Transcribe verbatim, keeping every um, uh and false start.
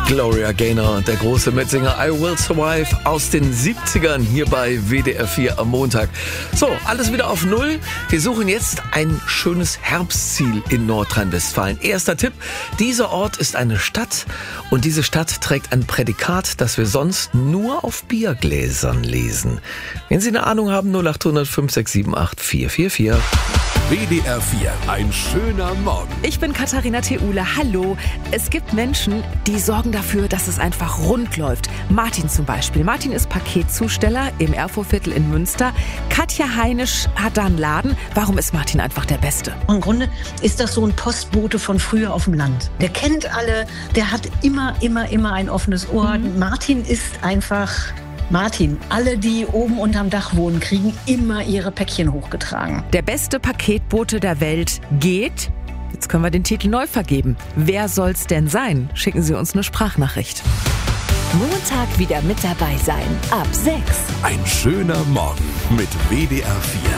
Gloria Gaynor und der große Mitsänger I Will Survive aus den siebzigern hier bei W D R vier am Montag. So, alles wieder auf Null. Wir suchen jetzt ein schönes Herbstziel in Nordrhein-Westfalen. Erster Tipp, dieser Ort ist eine Stadt und diese Stadt trägt ein Prädikat, das wir sonst nur auf Biergläsern lesen. Wenn Sie eine Ahnung haben, null acht hundert fünf sechs sieben acht vier vier vier. W D R vier, ein schöner Morgen. Ich bin Katharina Theule. Hallo. Es gibt Menschen, die sorgen dafür, dass es einfach rund läuft. Martin zum Beispiel. Martin ist Paketzusteller im Erfurtviertel in Münster. Katja Heinisch hat da einen Laden. Warum ist Martin einfach der Beste? Im Grunde ist das so ein Postbote von früher auf dem Land. Der kennt alle, der hat immer, immer, immer ein offenes Ohr. Mhm. Martin ist einfach... Martin, alle, die oben unterm Dach wohnen, kriegen immer ihre Päckchen hochgetragen. Der beste Paketbote der Welt geht... Jetzt können wir den Titel neu vergeben. Wer soll's denn sein? Schicken Sie uns eine Sprachnachricht. Montag wieder mit dabei sein. Ab sechs. Ein schöner Morgen mit W D R vier.